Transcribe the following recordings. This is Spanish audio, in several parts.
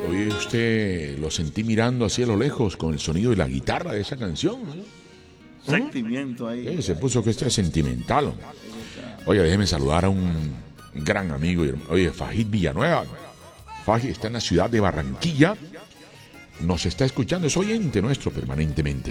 Oye, usted lo sentí mirando así a lo lejos con el sonido de la guitarra de esa canción, ¿no? Sentimiento ahí. Se puso que este es sentimental. Oye, déjeme saludar a un gran amigo. Oye, Fajid Villanueva. Fajid está en la ciudad de Barranquilla. Nos está escuchando, es oyente nuestro permanentemente.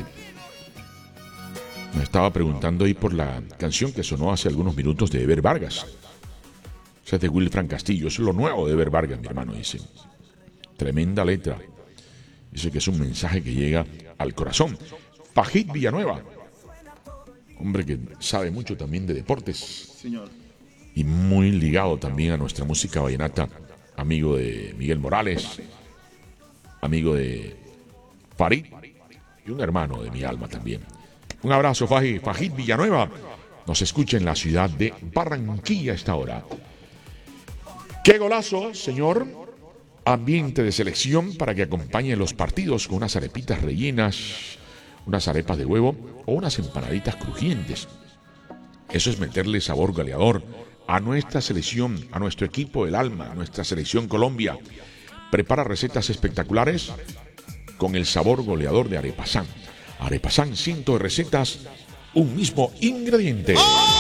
Me estaba preguntando ahí por la canción que sonó hace algunos minutos de Eber Vargas. O sea, de Wilfran Castillo. Eso es lo nuevo de Eber Vargas, mi hermano, dice. Tremenda letra. Dice que es un mensaje que llega al corazón. Fajid Villanueva. Hombre que sabe mucho también de deportes. Señor. Y muy ligado también a nuestra música vallenata. Amigo de Miguel Morales. Amigo de Farid. Y un hermano de mi alma también. Un abrazo, Fajid Villanueva. Nos escucha en la ciudad de Barranquilla a esta hora. ¡Qué golazo, señor! Ambiente de selección para que acompañe los partidos con unas arepitas rellenas, unas arepas de huevo o unas empanaditas crujientes. Eso es meterle sabor goleador a nuestra selección, a nuestro equipo del alma, a nuestra selección Colombia. Prepara recetas espectaculares con el sabor goleador de Arepasán. Arepasán, cientos de recetas, un mismo ingrediente.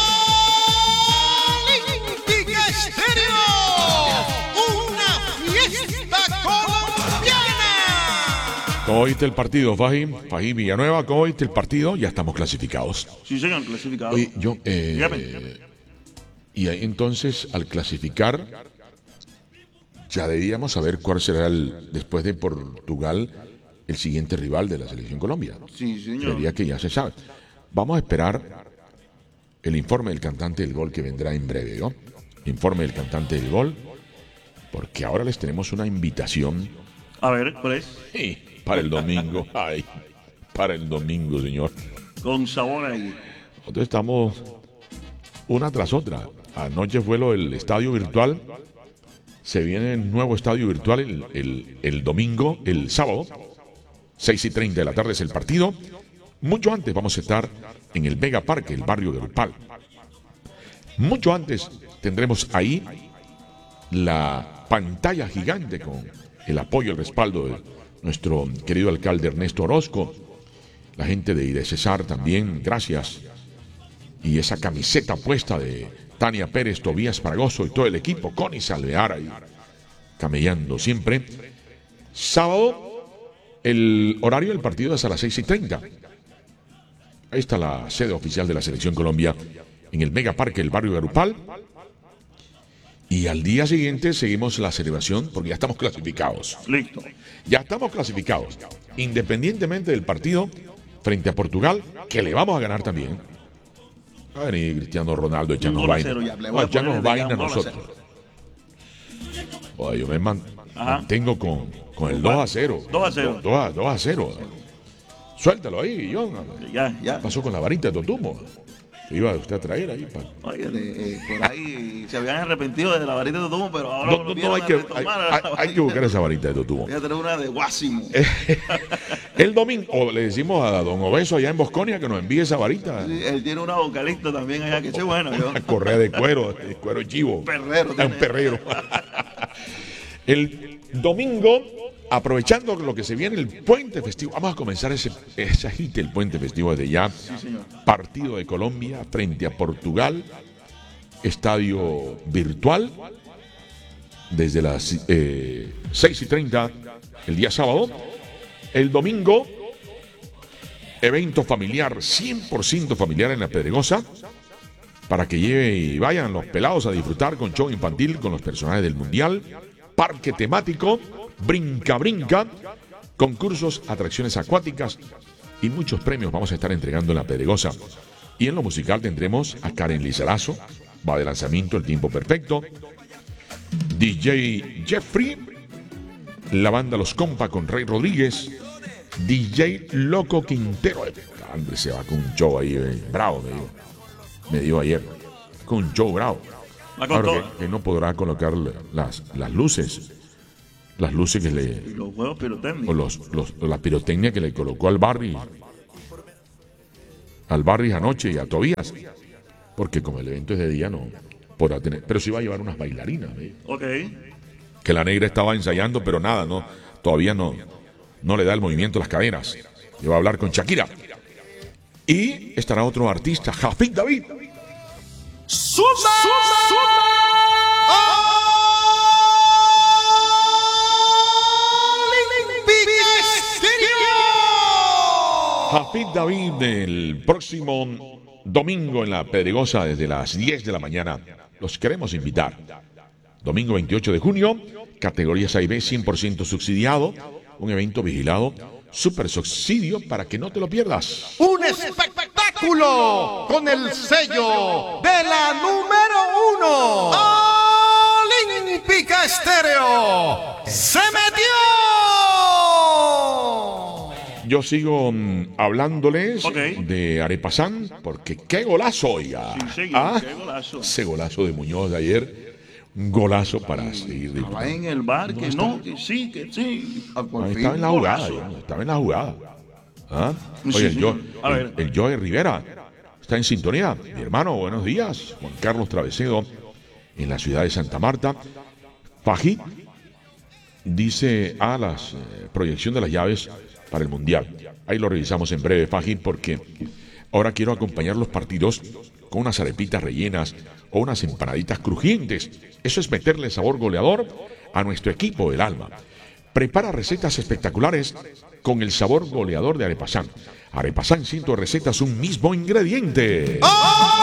Olímpica Estéreo, una fiesta colombiana. ¿Cómo viste el partido, Fajid Villanueva? ¿Cómo viste el partido? Ya estamos clasificados. Sí, señor, clasificado. Oye, Dígame. Y ahí entonces, al clasificar, ya debíamos saber cuál será después de Portugal, el siguiente rival de la selección Colombia. Sí, señor. Creería que ya se sabe. Vamos a esperar el informe del cantante del gol que vendrá en breve, ¿no? Informe del cantante del gol, porque ahora les tenemos una invitación. A ver, ¿cuál es? Sí, para el domingo. Ay, para el domingo, señor. Con sabor ahí. Nosotros estamos una tras otra. Anoche fue lo del estadio virtual. Se viene el nuevo estadio virtual el domingo, el sábado. 6:30 de la tarde es el partido. Mucho antes vamos a estar en el Vega Parque, el barrio de Urpal. Mucho antes tendremos ahí la pantalla gigante con el apoyo y el respaldo de nuestro querido alcalde Ernesto Orozco. La gente de Cesar también, gracias. Y esa camiseta puesta de Tania Pérez, Tobías Fragoso y todo el equipo, Connie Salvear ahí, camellando siempre. Sábado, el horario del partido es a las 6:30. Ahí está la sede oficial de la Selección Colombia, en el Mega Parque, el barrio de Arupal. Y al día siguiente seguimos la celebración porque ya estamos clasificados. Listo. Ya estamos clasificados, independientemente del partido frente a Portugal, que le vamos a ganar también. Va a venir Cristiano Ronaldo echarnos vaina. Echarnos vaina a nosotros. Oye, yo me mantengo con el 2-0. 2-0. 2-0. Suéltalo ahí, John. Ya. ¿Qué pasó con la varita de Totumo? ¿Qué iba usted a traer ahí? Oye, por ahí se habían arrepentido de la varita de Totumo, pero ahora No, hay que buscar esa varita de Totumo. Voy a tener una de Guásimo. El domingo, le decimos a don Obeso allá en Bosconia que nos envíe esa varita. Sí, él tiene una vocalista también allá, que es bueno. Una correa de cuero chivo. Perrero. Un perrero. El domingo, aprovechando lo que se viene el puente festivo, vamos a comenzar esa agite, el puente festivo desde ya. Sí, señor. Partido de Colombia frente a Portugal, estadio virtual, desde las 6:30 el día sábado. El domingo, evento familiar, 100% familiar en La Pedregosa, para que lleve y vayan los pelados a disfrutar con show infantil con los personajes del Mundial, parque temático, brinca, concursos, atracciones acuáticas y muchos premios vamos a estar entregando en La Pedregosa. Y en lo musical tendremos a Karen Lizarazo, va de lanzamiento El Tiempo Perfecto, DJ Jeffrey, la banda Los Compa con Rey Rodríguez, DJ Loco Quintero. Hombre, se va con un show ahí bravo, me dio ayer, con un show bravo. Ahora que no podrá colocar las luces. Las luces que le... Los juegos pirotécnicos. O la pirotecnia que le colocó al Barry anoche y a Tobías. Porque como el evento es de día, no podrá tener... Pero sí va a llevar unas bailarinas. Ok. Que la negra estaba ensayando, pero nada, todavía no le da el movimiento a las caderas. Yo voy a hablar con Shakira. Y estará otro artista, Hafid David. Hafid David el próximo domingo en La Pedregosa desde las 10 de la mañana. Los queremos invitar. Domingo 28 de junio, categorías A y B 100% subsidiado. Un evento vigilado, super subsidio para que no te lo pierdas. Un espectáculo con el sello de la número 1. Olímpica Estéreo. ¡Se metió! Yo sigo hablándoles Ok. de Arepasán, porque qué golazo, oiga. Sí, qué golazo. Ese golazo de Muñoz de ayer, un golazo para seguir Estaba disfrutando. en el bar, que no, que sí, que sí. Ahí estaba en la jugada, estaba en la jugada. ¿Ah? Sí, Oye, sí. A ver. el Joey Rivera está en sintonía. Mi hermano, buenos días. Juan Carlos Travesedo, en la ciudad de Santa Marta. Faji dice a la proyección de las llaves para el Mundial. Ahí lo revisamos en breve, Faji, porque ahora quiero acompañar los partidos con unas arepitas rellenas o unas empanaditas crujientes. Eso es meterle sabor goleador a nuestro equipo del alma. Prepara recetas espectaculares con el sabor goleador de Arepasán. Arepasán, 100 recetas, un mismo ingrediente.